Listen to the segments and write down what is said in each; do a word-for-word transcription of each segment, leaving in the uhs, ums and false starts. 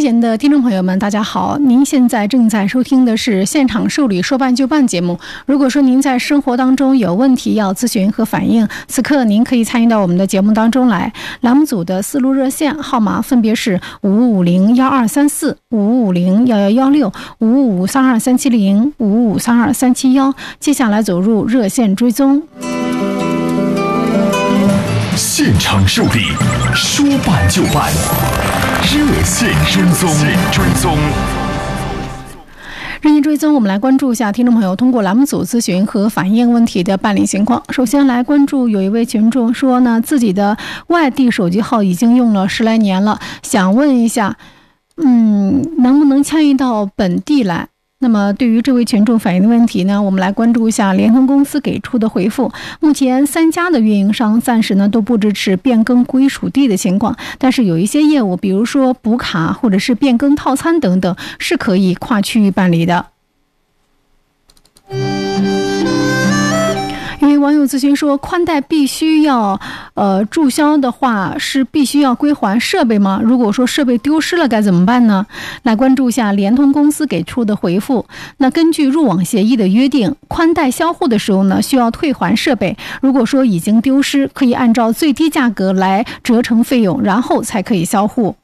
前的听众朋友们，大家好！您现在正在收听的是现场受理说办就办节目。如果说您在生活当中有问题要咨询和反映，此刻您可以参与到我们的节目当中来。栏目组的四路热线号码分别是五五零幺二三四、五五零幺幺幺六、五五三二三七零、五五三二三七幺。接下来走入热线追踪。 现场受理，说办就办，热线追踪。追踪。 热线追踪，我们来关注一下听众朋友通过栏目组咨询和反映问题的办理情况。首先来关注，有一位群众说呢，自己的外地手机号已经用了十来年了，想问一下，嗯，能不能迁移到本地来？那么对于这位群众反映的问题呢，我们来关注一下联通公司给出的回复。目前三家的运营商暂时呢都不支持变更归属地的情况，但是有一些业务，比如说补卡或者是变更套餐等等，是可以跨区域办理的。因为网友咨询说，宽带必须要呃注销的话，是必须要归还设备吗？如果说设备丢失了该怎么办呢？来关注一下联通公司给出的回复。那根据入网协议的约定，宽带销户的时候呢，需要退还设备。如果说已经丢失，可以按照最低价格来折成费用，然后才可以销户。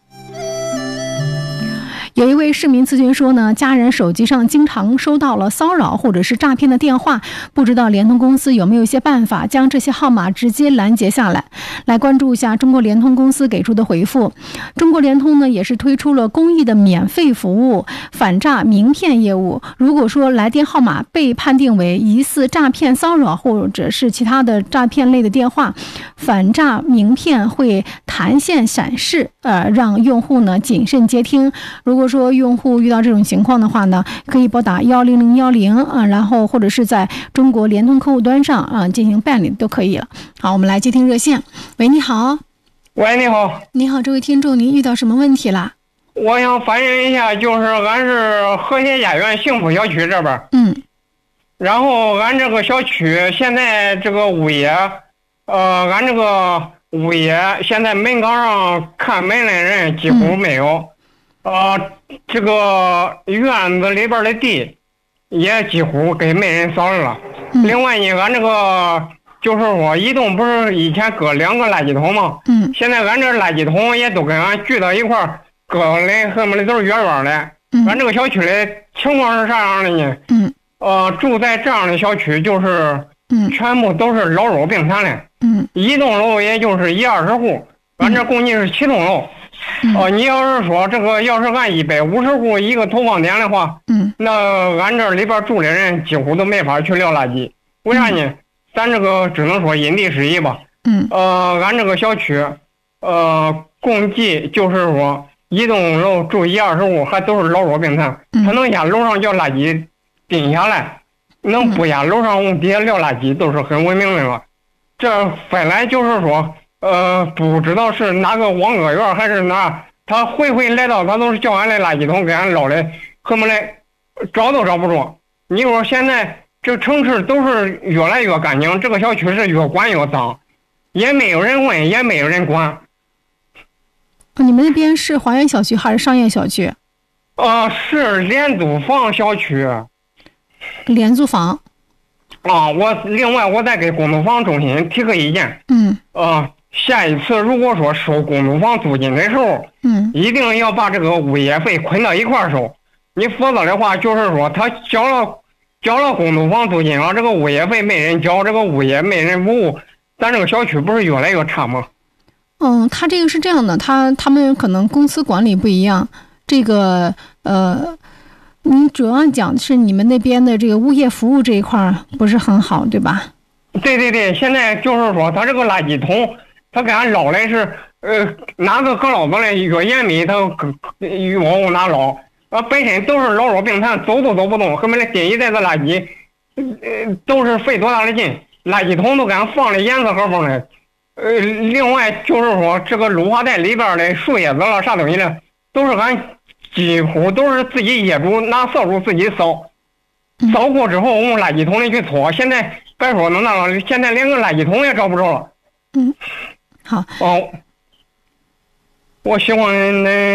有一位市民咨询说呢，家人手机上经常收到了骚扰或者是诈骗的电话，不知道联通公司有没有一些办法将这些号码直接拦截下来。来关注一下中国联通公司给出的回复。中国联通呢也是推出了公益的免费服务反诈名片业务。如果说来电号码被判定为疑似诈骗骚扰或者是其他的诈骗类的电话，反诈名片会弹线闪示，呃，让用户呢谨慎接听。如果说用户遇到这种情况的话呢，可以拨打幺零零幺零啊，然后或者是在中国联通客户端上啊进行办理都可以了。好，我们来接听热线。喂，你好。 喂，你好。 你好，这位听众，您遇到什么问题啦？ 我想反映一下，就是俺是和谐家园幸福小区这边， 嗯， 然后俺这个小区现在这个物业，呃，俺这个物业现在门岗上看门的人几乎没有。嗯呃，这个院子里边的地也几乎给没人扫了。 嗯、 另外呢，俺这个就是说，移动不是以前搁两个垃圾桶吗？ 嗯。 现在俺这垃圾桶也都跟俺聚到一块儿，搁的恨不得都是远远的。 嗯。 俺这个小区的情况是啥样的呢？ 嗯。 呃，住在这样的小区就是， 嗯， 全部都是老弱病残的。 嗯。 一栋楼也就是一二十户，俺这共计是七栋楼。哦，你要是说这个，要是按一百五十户一个投放点的话， 嗯， 那俺这里边住的人几乎都没法去撂垃圾。为啥呢？咱这个只能说因地制宜吧。 嗯， 呃，俺这个小区，呃，共计就是说一栋楼住一二十户，还都是老弱病残，他能下楼上叫垃圾顶下来，能不下楼上往底下撂垃圾都是很文明的了。这本来就是说。呃，不知道是哪个网格员还是哪，他回回来到他都是叫俺的垃圾桶给俺捞的，恨不得找都找不着。你说现在这城市都是越来越干净，这个小区是越管越脏，也没有人问，也没有人管。 你们那边是华园小区还是商业小区？ 呃，是廉租房小区。 廉租房。 啊，我另外我再给公租房中心提个意见。 嗯。 呃。下一次如果说收公租房租金的时候， 嗯， 一定要把这个物业费捆到一块收，你否则的话，就是说他交了交了公租房租金了，这个物业费没人交，这个物业没人服务，咱这个小区不是越来越差吗？ 嗯，他这个是这样的，他他们可能公司管理不一样，这个呃，你主要讲的是你们那边的这个物业服务这一块不是很好，对吧？ 对对对，现在就是说他这个垃圾桶。他给俺捞的是，呃，哪个搁捞子的越严密，他越往往哪捞。啊，本身都是老弱病残，走都走不动，恨不得拎一袋子垃圾，呃，都是费多大的劲。垃圾桶都给俺放的严丝合缝的。呃，另外就是说，这个绿化带里边的树叶子了啥东西的，都是俺几乎都是自己业主拿扫帚自己扫，扫过之后我们垃圾桶里去拖。现在别说能那了，现在连个垃圾桶也找不着了。 嗯。好哦，我希望能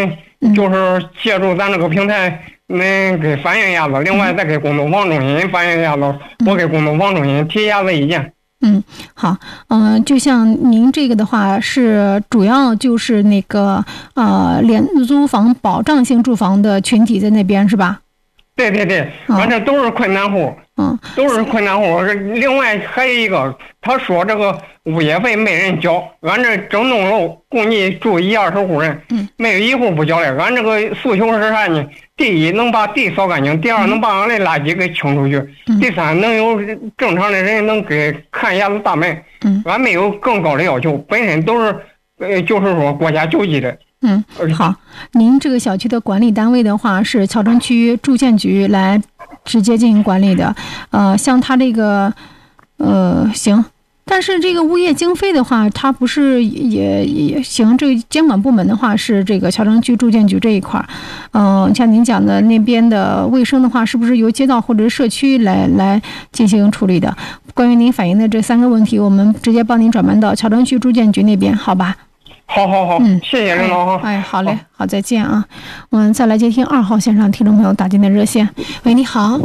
就是借助咱这个平台，恁给反映一下子，另外再给工作房中心反映一下子，我给工作房中心提一下子意见。 嗯，好，嗯、呃，就像您这个的话，是主要就是那个呃廉租房保障性住房的群体在那边是吧？ 对对对，反正都是困难户， 嗯， 都是困难户。另外还有一个，他说这个物业费没人交，俺这整栋楼共计住一二十户人，嗯，没有一户不交的。俺这个诉求是啥呢？第一，能把地扫干净；第二，能把俺的垃圾给清出去； 嗯、 第三，能有正常的人能给看一下子大门。嗯，俺没有更高的要求，本身都是呃，就是说国家救济的。 嗯，好，您这个小区的管理单位的话是桥城区住建局来直接进行管理的，呃，像他这个，呃，行，但是这个物业经费的话，它不是也也行，这个监管部门的话是这个桥城区住建局这一块儿，嗯、呃，像您讲的那边的卫生的话，是不是由街道或者社区来来进行处理的？关于您反映的这三个问题，我们直接帮您转办到桥城区住建局那边，好吧？ 好好好，嗯，谢谢领导哈。 哎，好嘞，好，好，再见啊。我们再来接听二号线上听众朋友打进的热线。喂，你好。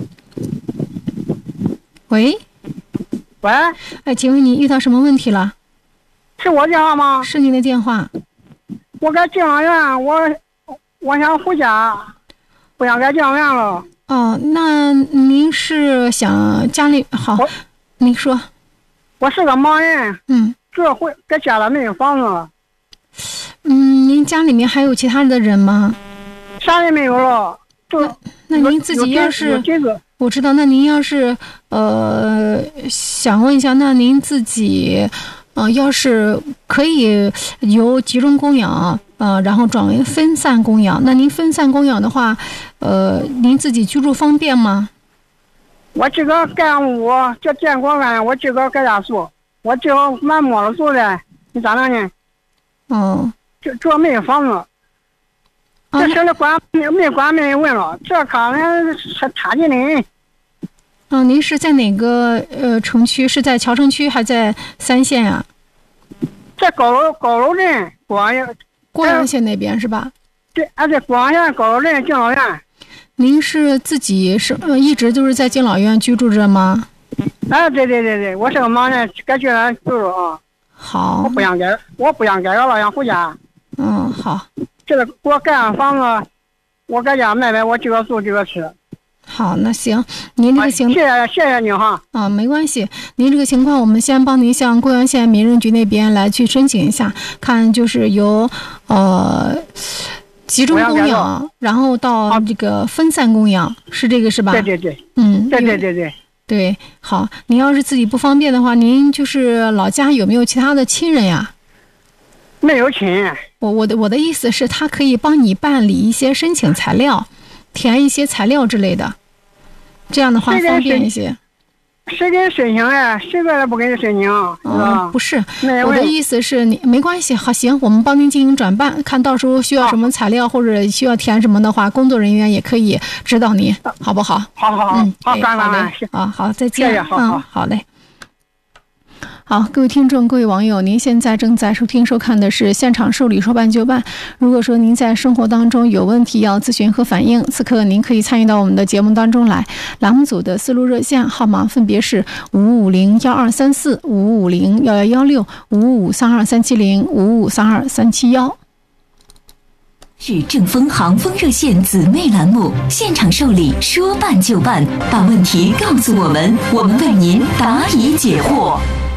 喂。 喂。 哎，请问你遇到什么问题了？ 是我电话吗？ 是您的电话。 我在敬老院，我我想回家，不想在敬老院了。 哦，那您是想家里好？您说。 我是个盲人。 嗯。 这回在家里没有房子了。 嗯，您家里面还有其他的人吗？ 啥也没有了。就那您自己要是，我知道，那您要是呃想问一下，那您自己呃要是可以由集中供养呃，然后转为分散供养，那您分散供养的话，呃，您自己居住方便吗？ 我这个干屋这建国安，我这个搁家住，我这个蛮摸了住的，你咋弄呢？ 哦。 这这没有房子，这事儿管没没管没人问了，这可能是差劲的人。 嗯，您是在哪个呃城区？是在桥城区还在三县呀、 啊？在高楼高楼镇广阳广阳县那边是吧？ 对，啊对，广阳高楼镇敬老院。 您是自己是呃一直都是在敬老院居住着吗？ 啊，对对对对，我是个盲人，该居然住着啊。 好。 我不想改，我不想改了，想回家。 嗯，好。 这个给我盖上房子，我搁家卖卖，我这个住这个吃。 好，那行，您这个情， 谢谢谢谢您哈。 啊，没关系，您这个情况，我们先帮您向贵阳县民政局那边来去申请一下，看就是由呃集中供养，然后到这个分散供养，是这个是吧？ 对对对， 嗯， 对对对对对，好，您要是自己不方便的话，您就是老家有没有其他的亲人呀？ 没有亲。 我我的我的意思是，他可以帮你办理一些申请材料，填一些材料之类的，这样的话方便一些。 谁给申请哎？谁个也不给你申请，是吧？ 嗯，不是，我的意思是你没关系，好行，我们帮您进行转办，看到时候需要什么材料或者需要填什么的话，工作人员也可以指导您，好不好？ 好好好， 嗯， 好， 感感恩啊，好，再见， 谢谢，好好， 好嘞。好，各位听众、各位网友，您现在正在收听、收看的是现场受理说办就办。如果说您在生活当中有问题要咨询和反映，此刻您可以参与到我们的节目当中来。栏目组的四路热线号码分别是五五零幺二三四、五五零幺幺幺六、五五三二三七零、五五三二三七幺。 是正风航风热线姊妹栏目，现场受理，说办就办，把问题告诉我们，我们为您答疑解惑。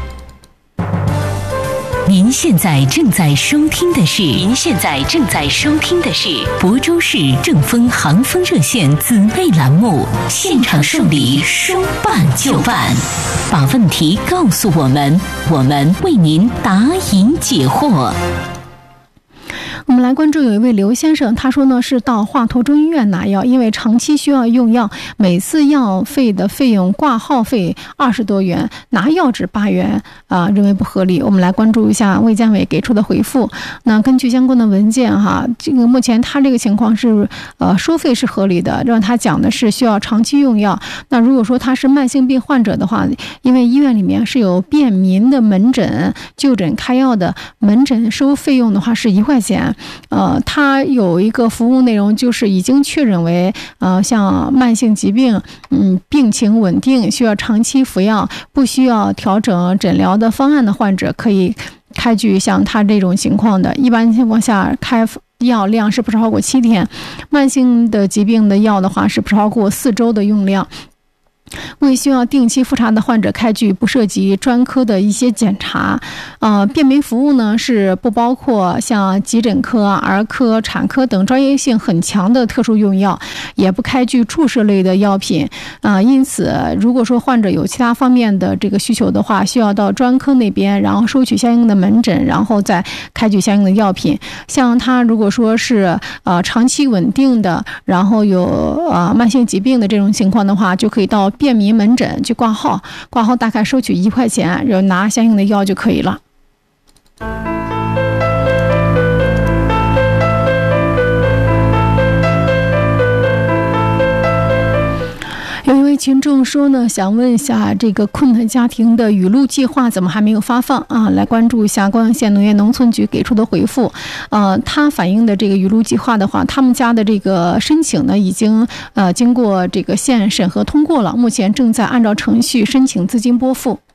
您现在正在收听的是，您现在正在收听的是亳州市正风航风热线姊妹栏目，现场受理，说办就办，把问题告诉我们，我们为您答疑解惑。 我们来关注有一位刘先生，他说呢是到华佗中医院拿药，因为长期需要用药，每次药费的费用挂号费二十多元，拿药只八元啊、呃，认为不合理。我们来关注一下卫健委给出的回复。那根据相关的文件哈，这个目前他这个情况是呃收费是合理的，让他讲的是需要长期用药。那如果说他是慢性病患者的话，因为医院里面是有便民的门诊就诊开药的，门诊收费用的话是一块钱。 院，呃，它有一个服务内容，就是已经确认为呃像慢性疾病，嗯，病情稳定，需要长期服药，不需要调整诊疗的方案的患者，可以开具像他这种情况的。一般情况下，开药量是不超过七天，慢性的疾病的药的话是不超过四周的用量。为需要定期复查的患者开具不涉及专科的一些检查，呃，便民服务呢是不包括像急诊科、儿科、产科等专业性很强的特殊用药，也不开具注射类的药品，啊、呃，因此如果说患者有其他方面的这个需求的话，需要到专科那边，然后收取相应的门诊，然后再开具相应的药品。像他如果说是呃长期稳定的，然后有呃慢性疾病的这种情况的话，就可以到便民门诊去挂号，挂号大概收取一块钱，然后拿相应的药就可以了。有一位群众说呢，想问一下这个困难家庭的雨露计划怎么还没有发放啊？来关注一下高阳县农业农村局给出的回复。呃，他反映的这个雨露计划的话，他们家的这个申请呢，已经呃经过这个县审核通过了，目前正在按照程序申请资金拨付。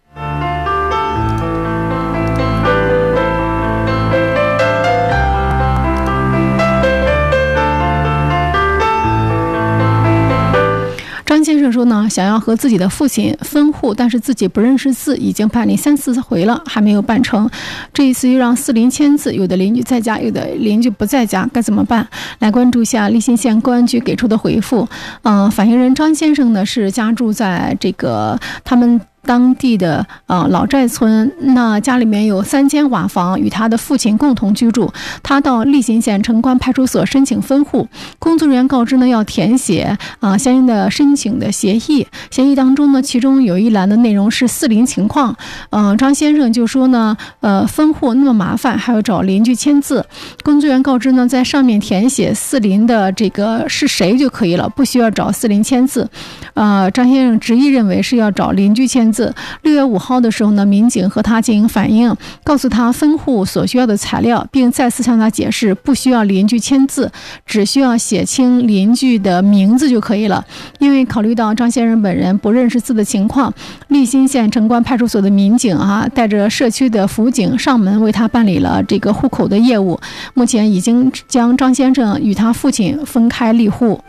张先生说呢，想要和自己的父亲分户，但是自己不认识字，已经办理三四回了，还没有办成。这一次又让四邻签字，有的邻居在家，有的邻居不在家，该怎么办？来关注一下溧新县公安局给出的回复。嗯、呃，反映人张先生呢是家住在这个他们当地的呃老寨村，那家里面有三间瓦房，与他的父亲共同居住。他到溧新县城关派出所申请分户，工作人员告知呢要填写啊、呃、相应的申请的协议。协议当中呢，其中有一栏的内容是四邻情况。嗯、呃，张先生就说呢，呃分户那么麻烦，还要找邻居签字。工作人员告知呢，在上面填写四邻的这个是谁就可以了，不需要找四邻签字。呃，张先生执意认为是要找邻居签字。六月五号的时候呢，民警和他进行反映，告诉他分户所需要的材料，并再次向他解释不需要邻居签字，只需要写清邻居的名字就可以了。因为考虑到张先生本人不认识字的情况，溧新县城关派出所的民警啊，带着社区的辅警上门为他办理了这个户口的业务。目前已经将张先生与他父亲分开立户。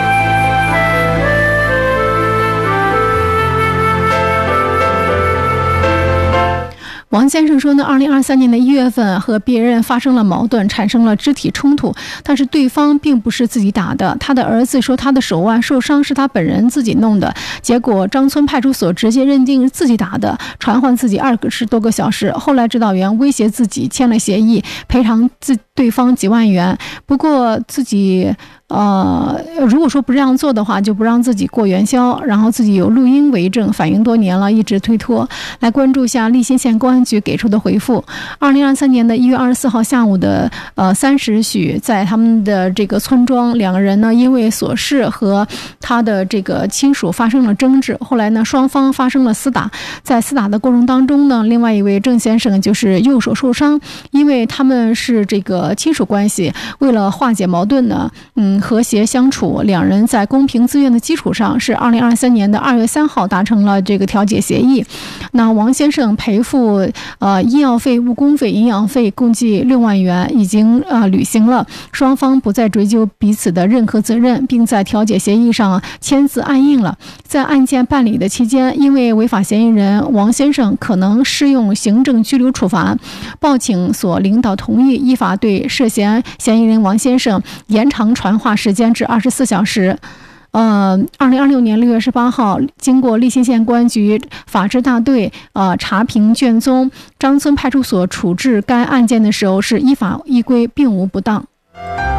王先生说呢，二零二三年的一月份和别人发生了矛盾，产生了肢体冲突，但是对方并不是自己打的。他的儿子说他的手腕受伤是他本人自己弄的，结果张村派出所直接认定自己打的，传唤自己二十多个小时。后来指导员威胁自己签了协议，赔偿自对方几万元，不过自己呃，如果说不这样做的话，就不让自己过元宵，然后自己有录音为证，反映多年了，一直推脱。来关注一下溧新县公安局给出的回复。二零二三年的一月二十四号下午的呃三时许，在他们的这个村庄，两个人呢因为琐事和他的这个亲属发生了争执，后来呢双方发生了厮打，在厮打的过程当中呢，另外一位郑先生就是右手受伤，因为他们是这个亲属关系，为了化解矛盾呢，嗯。和谐相处，两人在公平自愿的基础上，是二零二三年的二月三号达成了这个调解协议。那王先生赔付呃医药费、误工费、营养费共计六万元，已经呃履行了，双方不再追究彼此的任何责任，并在调解协议上签字按印了。在案件办理的期间，因为违法嫌疑人王先生可能适用行政拘留处罚，报请所领导同意，依法对涉嫌嫌疑人王先生延长传话时间至二十四小时。呃，二零二六年六月十八号，经过溧新县公安局法制大队呃查评卷宗，张村派出所处置该案件的时候是依法依规，并无不当。